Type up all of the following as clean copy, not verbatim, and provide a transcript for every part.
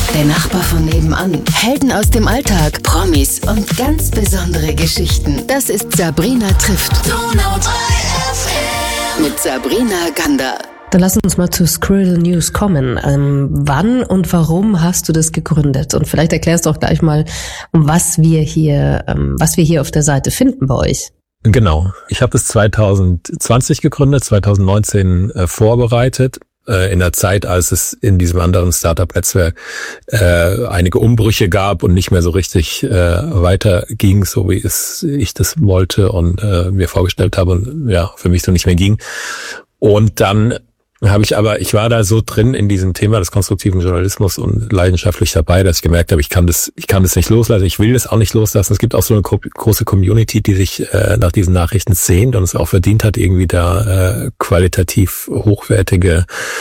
der Nachbar von nebenan, Helden aus dem Alltag, Promis und ganz besondere Geschichten. Das ist Sabrina trifft. Mit Sabrina Gander. Dann lass uns mal zu Squirrel News kommen. Wann und warum hast du das gegründet? Und vielleicht erklärst du auch gleich mal, was wir hier auf der Seite finden bei euch. Genau. Ich habe es 2020 gegründet, 2019 vorbereitet. In der Zeit, als es in diesem anderen Startup-Netzwerk einige Umbrüche gab und nicht mehr so richtig weiterging, so wie ich das wollte und mir vorgestellt habe und ja, für mich so nicht mehr ging. Und dann ich war da so drin in diesem Thema des konstruktiven Journalismus und leidenschaftlich dabei, dass ich gemerkt habe, ich kann das nicht loslassen, ich will das auch nicht loslassen. Es gibt auch so eine große Community, die sich nach diesen Nachrichten sehnt und es auch verdient hat, irgendwie da qualitativ hochwertige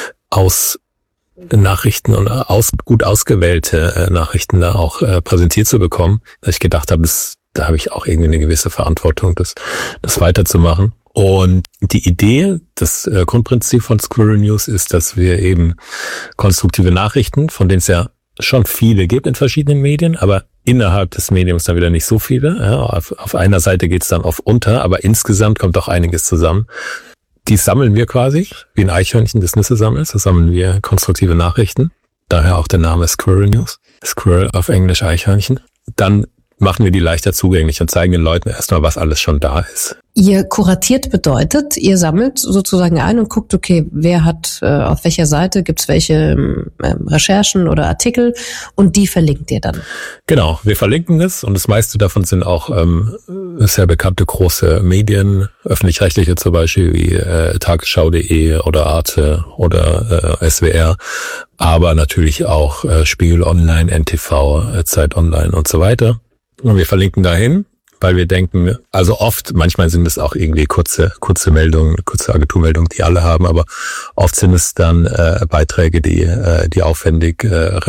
Nachrichten und gut ausgewählte Nachrichten da auch präsentiert zu bekommen, dass ich gedacht habe, da habe ich auch irgendwie eine gewisse Verantwortung, das weiterzumachen. Und die Idee, das Grundprinzip von Squirrel News ist, dass wir eben konstruktive Nachrichten, von denen es ja schon viele gibt in verschiedenen Medien, aber innerhalb des Mediums dann wieder nicht so viele. Ja, auf einer Seite geht's dann oft unter, aber insgesamt kommt auch einiges zusammen. Die sammeln wir quasi, wie ein Eichhörnchen das Nüsse sammelt. So sammeln wir konstruktive Nachrichten. Daher auch der Name Squirrel News. Squirrel auf Englisch Eichhörnchen. Dann machen wir die leichter zugänglich und zeigen den Leuten erstmal, was alles schon da ist. Ihr kuratiert bedeutet, ihr sammelt sozusagen ein und guckt, okay, wer hat auf welcher Seite, gibt's welche Recherchen oder Artikel und die verlinkt ihr dann. Genau, wir verlinken es und das meiste davon sind auch sehr bekannte große Medien, öffentlich-rechtliche zum Beispiel wie Tagesschau.de oder Arte oder SWR, aber natürlich auch Spiegel Online, NTV, Zeit Online und so weiter. Und wir verlinken dahin, weil wir denken, also manchmal sind es auch irgendwie kurze Meldungen, kurze Agenturmeldungen, die alle haben, aber oft sind es dann Beiträge, die aufwendig